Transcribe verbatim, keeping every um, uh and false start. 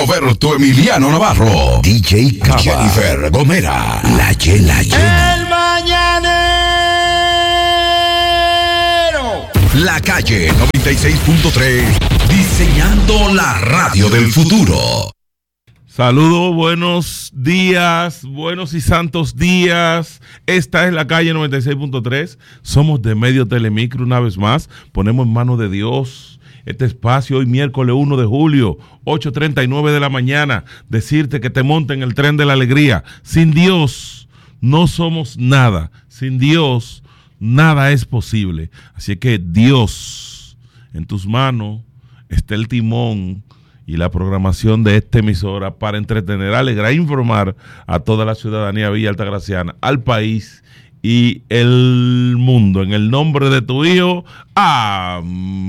Roberto Emiliano Navarro, D J Cava, Jennifer Gomera, La Yela Yela. El mañanero. La Calle noventa y seis punto tres, diseñando la radio del futuro. Saludos, buenos días, buenos y santos días. Esta es La Calle noventa y seis punto tres. Somos de Medio Telemicro una vez más. Ponemos en manos de Dios este espacio hoy miércoles uno de julio, ocho treinta y nueve de la mañana. Decirte que te monten en el tren de la alegría. Sin Dios no somos nada. Sin Dios nada es posible. Así que Dios, en tus manos está el timón y la programación de esta emisora para entretener, alegrar e informar a toda la ciudadanía Villa Altagraciana, al país y el mundo. En el nombre de tu hijo, amén.